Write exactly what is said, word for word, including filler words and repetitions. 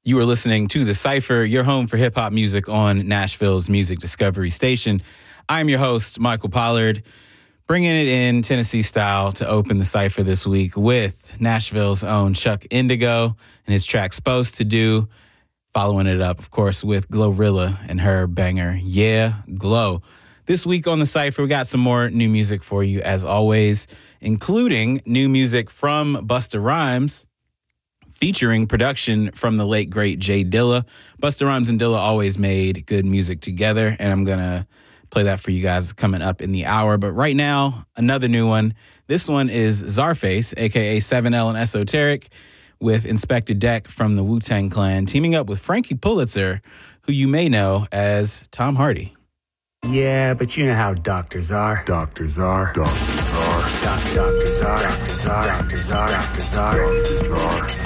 You are listening to The Cypher, your home for hip-hop music on Nashville's Music Discovery Station. I'm your host, Michael Pollard, bringing it in Tennessee style to open The Cypher this week with Nashville's own Chuck Indigo and his track Supposed to Do, following it up, of course, with Glorilla and her banger, Yeah, Glow. This week on The Cypher, we got some more new music for you, as always, including new music from Busta Rhymes, featuring production from the late, great Jay Dilla. Busta Rhymes and Dilla always made good music together, and I'm going to play that for you guys coming up in the hour. But right now, another new one. This one is Czarface, a k a. seven L and Esoteric, with Inspector Deck from the Wu-Tang Clan, teaming up with Frankie Pulitzer, who you may know as Tom Hardy. Yeah, but you know how doctors are. Doctors are. Doctors are. Doc- doctors are. Doctors are. Doctors are. Doctors are. Doctors are.